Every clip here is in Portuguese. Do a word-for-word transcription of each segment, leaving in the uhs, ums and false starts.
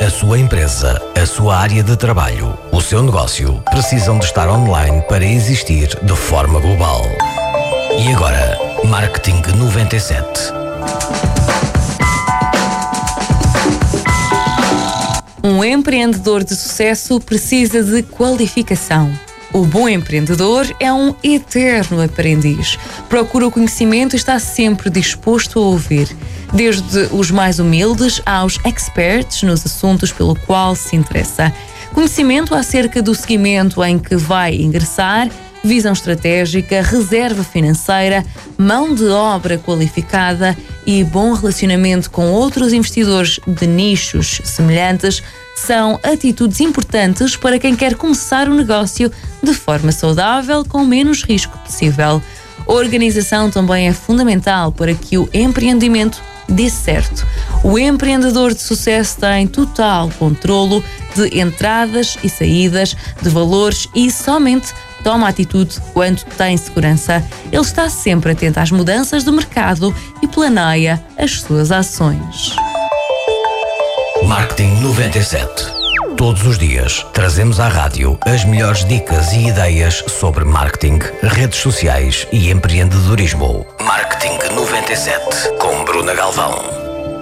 A sua empresa, a sua área de trabalho, o seu negócio precisam de estar online para existir de forma global. E agora, Marketing noventa e sete. Um empreendedor de sucesso precisa de qualificação. O bom empreendedor é um eterno aprendiz. Procura o conhecimento e está sempre disposto a ouvir. Desde os mais humildes aos experts nos assuntos pelo qual se interessa. Conhecimento acerca do segmento em que vai ingressar, visão estratégica, reserva financeira, mão de obra qualificada e bom relacionamento com outros investidores de nichos semelhantes são atitudes importantes para quem quer começar o negócio de forma saudável, com menos risco possível. A organização também é fundamental para que o empreendimento dê certo. O empreendedor de sucesso tem total controlo de entradas e saídas, de valores e somente toma atitude quando tem segurança. Ele está sempre atento às mudanças do mercado e planeia as suas ações. Marketing noventa e sete. Todos os dias trazemos à rádio as melhores dicas e ideias sobre marketing, redes sociais e empreendedorismo. Marketing noventa e sete com Bruna Galvão.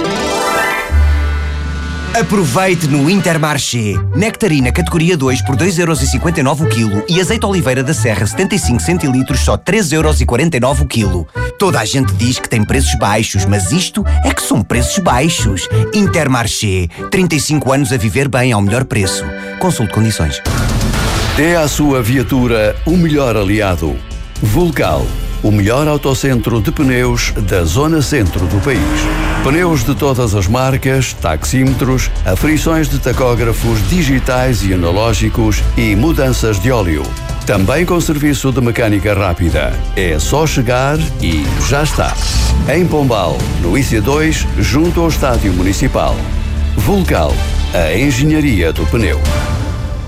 Aproveite no Intermarché. Nectarina categoria dois por dois euros e cinquenta e nove o quilo e azeite Oliveira da Serra setenta e cinco centilitros só três euros e quarenta e nove o quilo. Toda a gente diz que tem preços baixos, mas isto é que são preços baixos. Intermarché. trinta e cinco anos a viver bem ao melhor preço. Consulte condições. Dê à sua viatura o melhor aliado. Vulcal, o melhor autocentro de pneus da zona centro do país. Pneus de todas as marcas, taxímetros, aferições de tacógrafos digitais e analógicos e mudanças de óleo. Também com serviço de mecânica rápida. É só chegar e já está. Em Pombal, no I C dois, junto ao Estádio Municipal. Vulcal, a engenharia do pneu.